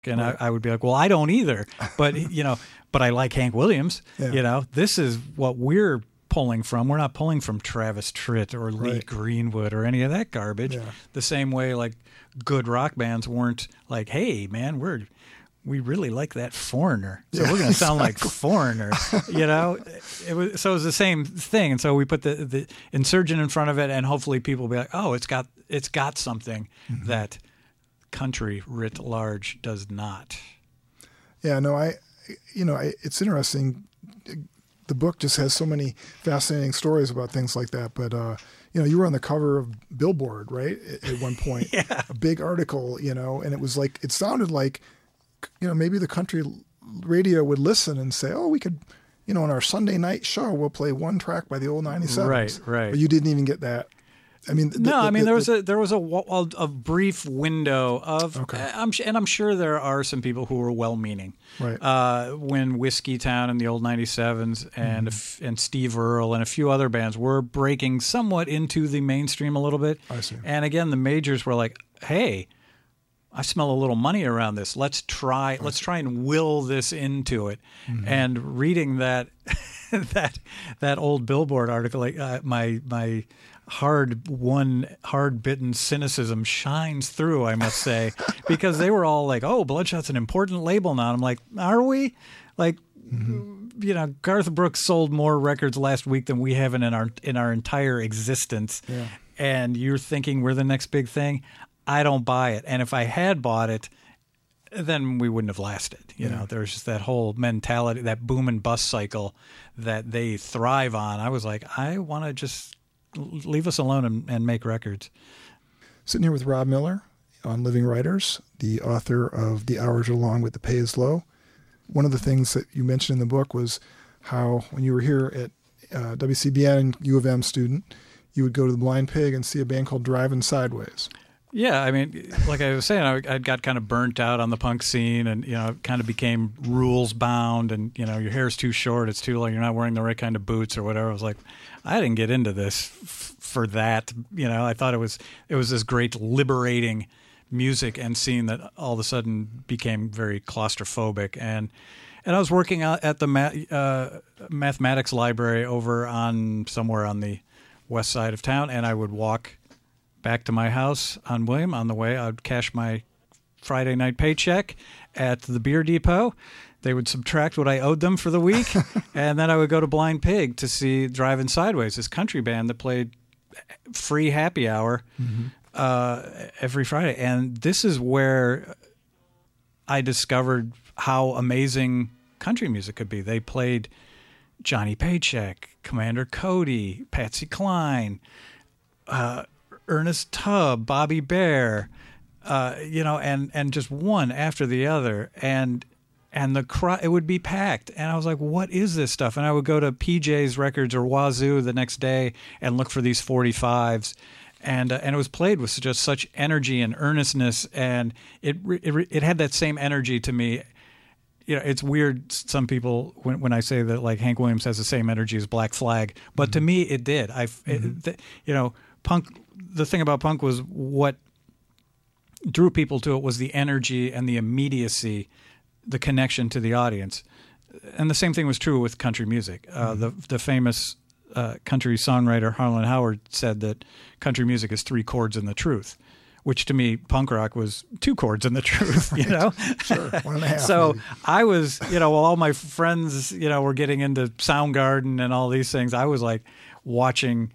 And Right. I would be like, well, I don't either. But, but I like Hank Williams. Yeah. This is what we're pulling from. We're not pulling from Travis Tritt or Lee Right. Greenwood or any of that garbage. Yeah. The same way like good rock bands weren't like, hey, man, we really like that Foreigner. So we're going to sound like Foreigner, It was the same thing. And so we put the Insurgent in front of it, and hopefully people will be like, oh, it's got something that country writ large does not. Yeah, no, it's interesting. The book just has so many fascinating stories about things like that. But, you were on the cover of Billboard, right? At one point, Yeah. A big article, and it was like, it sounded like, maybe the country radio would listen and say, oh, we could, on our Sunday night show, we'll play one track by the old 97s. Right. But you didn't even get that. I mean, there was a brief window of, Okay. I'm sure there are some people who were well-meaning. Right. When Whiskey Town and the old 97s and Steve Earle and a few other bands were breaking somewhat into the mainstream a little bit. I see. And again, the majors were like, hey, I smell a little money around this. Let's try and will this into it. And reading that that old Billboard article, like my hard-bitten cynicism shines through, I must say, because they were all like, "Oh, Bloodshot's an important label now." And I'm like, "Are we?" Like, Garth Brooks sold more records last week than we have in our entire existence. Yeah. And you're thinking we're the next big thing. I don't buy it. And if I had bought it, then we wouldn't have lasted. There's just that whole mentality, that boom and bust cycle that they thrive on. I was like, I want to just leave us alone and make records. Sitting here with Rob Miller on Living Writers, the author of The Hours Are Long but the Pay Is Low. One of the things that you mentioned in the book was how when you were here at WCBN, U of M student, you would go to the Blind Pig and see a band called Driving Sideways. Yeah, I mean, like I was saying, I got kind of burnt out on the punk scene, and it kind of became rules bound, and your hair's too short, it's too long, you're not wearing the right kind of boots or whatever. I was like, I didn't get into this for that. I thought it was this great liberating music and scene that all of a sudden became very claustrophobic, and I was working out at the mathematics library over somewhere on the west side of town, and I would walk back to my house on William. On the way, I'd cash my Friday night paycheck at the beer depot. They would subtract what I owed them for the week, and then I would go to Blind Pig to see Driving Sideways, this country band that played free happy hour every Friday. And this is where I discovered how amazing country music could be. They played Johnny Paycheck, Commander Cody, Patsy Cline, Ernest Tubb, Bobby Bare, and just one after the other, and the crowd, it would be packed, and I was like, "What is this stuff?" And I would go to PJ's Records or Wazoo the next day and look for these 45s, and it was played with just such energy and earnestness, and it had that same energy to me. It's weird. Some people, when I say that, like Hank Williams has the same energy as Black Flag, but to me, it did. Punk. The thing about punk was what drew people to it was the energy and the immediacy, the connection to the audience. And the same thing was true with country music. The famous country songwriter Harlan Howard said that country music is 3 chords in the truth, which to me, punk rock was 2 chords in the truth, Sure, 1.5. So maybe. I I was, while all my friends, were getting into Soundgarden and all these things, I was like watching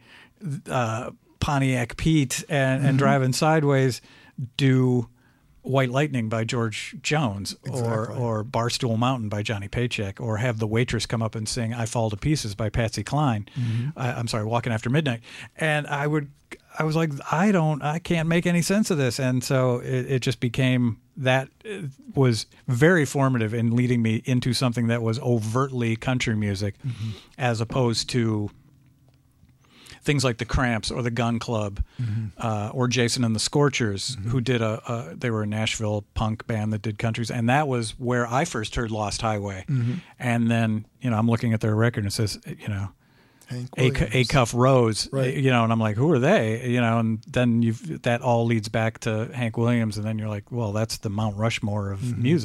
Pontiac Pete and Driving Sideways do White Lightning by George Jones, Exactly. or Barstool Mountain by Johnny Paycheck, or have the waitress come up and sing I Fall to Pieces by Patsy Cline. I'm sorry, Walking After Midnight. And I was like, I can't make any sense of this. And so it just became, that was very formative in leading me into something that was overtly country music, as opposed to things like the Cramps or the Gun Club, or Jason and the Scorchers, who did they were a Nashville punk band that did countries, and that was where I first heard Lost Highway. And then I'm looking at their record and it says Hank Williams. Acuff Rose, Right. you know, and I'm like, who are they? You know, and then that all leads back to Hank Williams, and then you're like, well, that's the Mount Rushmore of music.